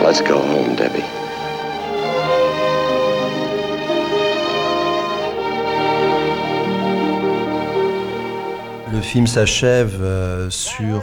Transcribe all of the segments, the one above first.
Let's go home, Debbie. Le film s'achève sur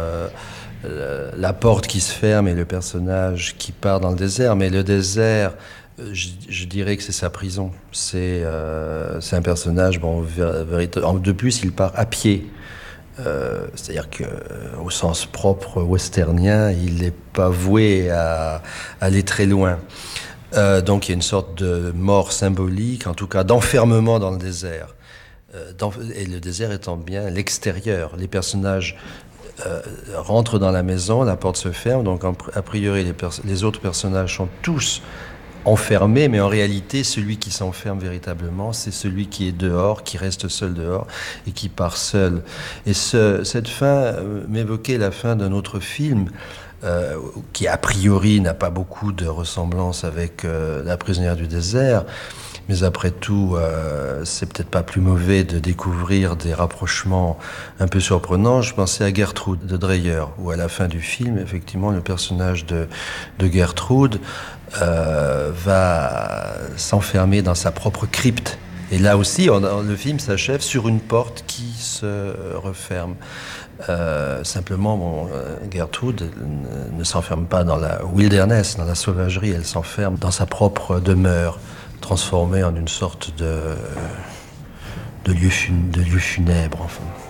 la porte qui se ferme et le personnage qui part dans le désert. Mais le désert, je dirais que c'est sa prison. C'est un personnage, de plus, il part à pied. C'est-à-dire qu'au sens propre westernien, il n'est pas voué à aller très loin. Donc il y a une sorte de mort symbolique, en tout cas d'enfermement dans le désert. Et le désert étant bien l'extérieur. Les personnages rentrent dans la maison, la porte se ferme, donc a priori les autres personnages sont tous enfermé, mais en réalité, celui qui s'enferme véritablement, c'est celui qui est dehors, qui reste seul dehors et qui part seul. Et cette fin m'évoquait la fin d'un autre film qui, a priori, n'a pas beaucoup de ressemblance avec La prisonnière du désert. Mais après tout, c'est peut-être pas plus mauvais de découvrir des rapprochements un peu surprenants. Je pensais à Gertrude de Dreyer, où à la fin du film, effectivement, le personnage de Gertrude va s'enfermer dans sa propre crypte. Et là aussi, le film s'achève sur une porte qui se referme. Simplement, Gertrude ne s'enferme pas dans la wilderness, dans la sauvagerie, elle s'enferme dans sa propre demeure, transformée en une sorte de lieu funèbre, enfin.